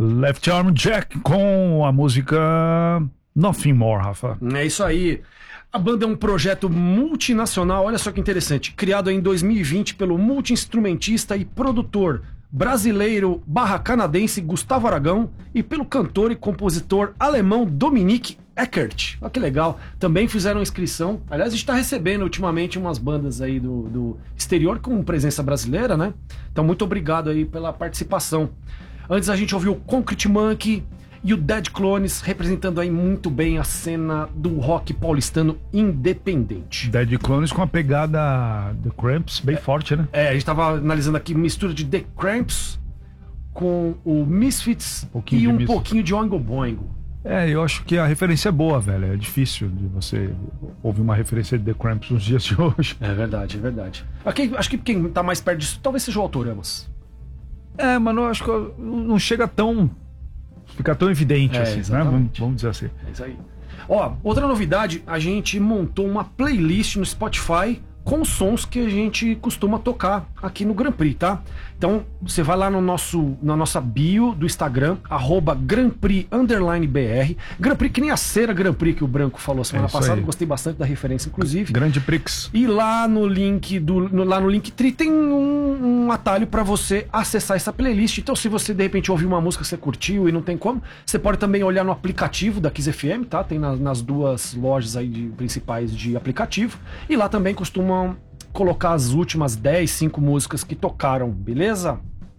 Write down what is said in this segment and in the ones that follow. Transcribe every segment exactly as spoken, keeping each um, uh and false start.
Left Arm Jack com a música Nothing More, Rafa. É isso aí. A banda é um projeto multinacional, olha só que interessante, criado em dois mil e vinte pelo multi-instrumentista e produtor brasileiro barra canadense Gustavo Aragão e pelo cantor e compositor alemão Dominique Eckert. Olha que legal. Também fizeram inscrição. Aliás, a gente está recebendo ultimamente umas bandas aí do, do exterior com presença brasileira, né? Então, muito obrigado aí pela participação. Antes a gente ouviu o Concrete Monkey e o Dead Clones, representando aí muito bem a cena do rock paulistano independente. Dead Clones com a pegada The Cramps bem é, forte, né? É, a gente tava analisando aqui mistura de The Cramps com o Misfits um e um Misfits. pouquinho de Oingo Boingo. É, eu acho que a referência é boa, velho. É difícil de você ouvir uma referência de The Cramps nos dias de hoje. É verdade, é verdade. Aqui, acho que quem tá mais perto disso talvez seja o Autoramas. É, mano, eu acho que não chega tão... Fica tão evidente, é, assim, né? Vamos, vamos dizer assim. É isso aí. Ó, outra novidade, a gente montou uma playlist no Spotify com sons que a gente costuma tocar aqui no Grand Prix, tá? Então, você vai lá no nosso, na nossa bio do Instagram, arroba Grand Prix underline B R. Grand Prix, que nem a cera Grand Prix que o Branco falou semana é passada, aí. Gostei bastante da referência, inclusive. Grande Prix. E lá no link do, no, lá no Linktree tem um, um atalho para você acessar essa playlist. Então, se você de repente ouvir uma música que você curtiu e não tem como, você pode também olhar no aplicativo da Kiss F M, tá? Tem na, nas duas lojas aí de, principais de aplicativo. E lá também costumam colocar as últimas dez, cinco músicas que tocaram, beleza?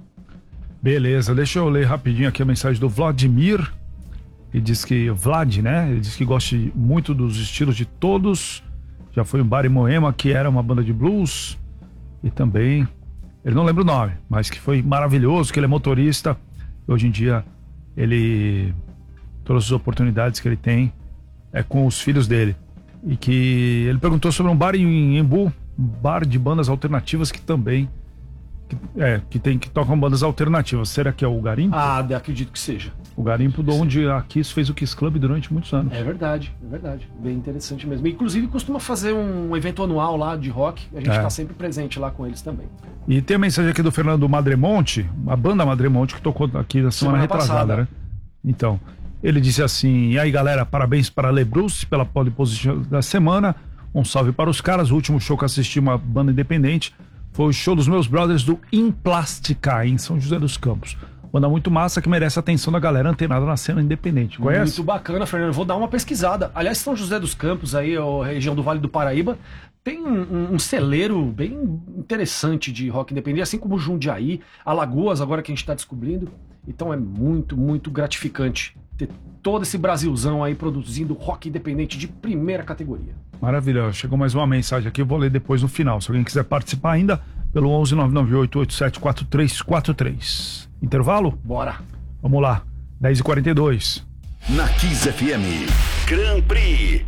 Beleza, deixa eu ler rapidinho aqui a mensagem do Vladimir. Ele diz que, Vlad, né? Ele diz que gosta muito dos estilos de todos. Já foi um bar em Moema, que era uma banda de blues. E também, ele não lembra o nome, mas que foi maravilhoso, que ele é motorista. E hoje em dia, ele... todas as oportunidades que ele tem é com os filhos dele. E que ele perguntou sobre um bar em Embu, um bar de bandas alternativas que também que, é, que tem que tocam bandas alternativas. Será que é o Garimpo? Ah, acredito que seja. O Garimpo, de onde a Kiss fez o Kiss Club durante muitos anos. É verdade, é verdade. Bem interessante mesmo. Inclusive costuma fazer um evento anual lá de rock. A gente está é. sempre presente lá com eles também. E tem a mensagem aqui do Fernando Madremonte, a banda Madremonte, que tocou aqui na semana, semana retrasada, passada. né? Então, ele disse assim: e aí galera, parabéns para Le Bruce pela pole position da semana. Um salve para os caras. O último show que assisti, uma banda independente, foi o show dos meus brothers do Implástica, em São José dos Campos. Banda muito massa que merece a atenção da galera antenada na cena independente. Conhece? Muito bacana, Fernando. Vou dar uma pesquisada. Aliás, São José dos Campos, aí, a região do Vale do Paraíba, tem um, um, um celeiro bem interessante de rock independente, assim como Jundiaí, Alagoas, agora que a gente está descobrindo. Então é muito, muito gratificante ter todo esse Brasilzão aí produzindo rock independente de primeira categoria. Maravilhoso. Chegou mais uma mensagem aqui, eu vou ler depois no final. Se alguém quiser participar ainda, pelo onze nove nove oito oito sete quatro três quatro três. Intervalo? Bora. Vamos lá. dez e quarenta e dois. Na Kiss F M, Grand Prix.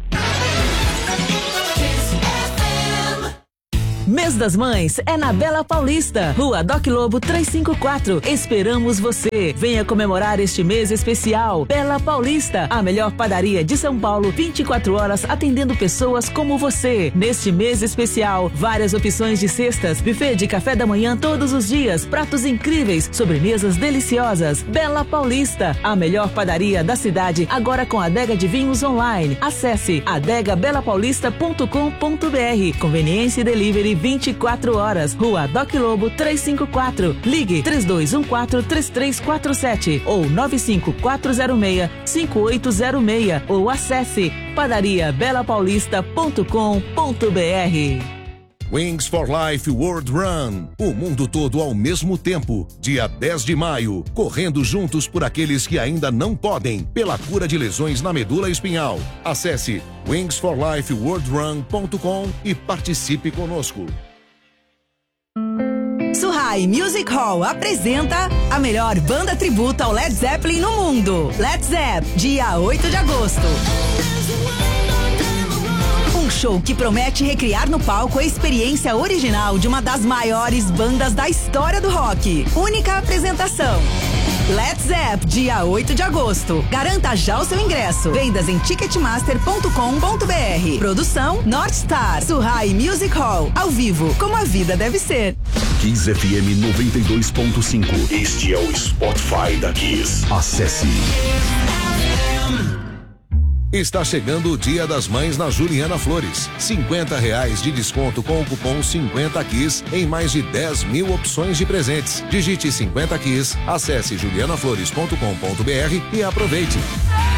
Mês das Mães é na Bela Paulista, Rua Doc Lobo trezentos e cinquenta e quatro. Esperamos você. Venha comemorar este mês especial. Bela Paulista, a melhor padaria de São Paulo, vinte e quatro horas atendendo pessoas como você. Neste mês especial, várias opções de cestas, buffet de café da manhã todos os dias, pratos incríveis, sobremesas deliciosas. Bela Paulista, a melhor padaria da cidade, agora com adega de vinhos online. Acesse adega bela paulista ponto com ponto br. Conveniência e delivery vinte e quatro horas. Rua Doc Lobo trezentos e cinquenta e quatro. Ligue três dois um quatro três três quatro sete ou nove cinco quatro zero seis cinco oito zero seis ou acesse padaria bela paulista ponto com ponto br. Wings for Life World Run. O mundo todo ao mesmo tempo. Dia dez de maio. Correndo juntos por aqueles que ainda não podem. Pela cura de lesões na medula espinhal. Acesse wings for life world run ponto com e participe conosco. Suhai Music Hall apresenta a melhor banda tributo ao Led Zeppelin no mundo. Led Zepp, dia oito de agosto. Um show que promete recriar no palco a experiência original de uma das maiores bandas da história do rock. Única apresentação. Led Zepp, dia oito de agosto. Garanta já o seu ingresso. Vendas em ticketmaster ponto com ponto br. Produção North Star. Suhai Music Hall. Ao vivo, como a vida deve ser. Kiss F M noventa e dois ponto cinco. Este é o Spotify da Kiss. Acesse. Está chegando o Dia das Mães na Juliana Flores. cinquenta reais de desconto com o cupom cinquenta Kiss em mais de dez mil opções de presentes. Digite cinquenta Kiss, acesse juliana flores ponto com ponto br e aproveite.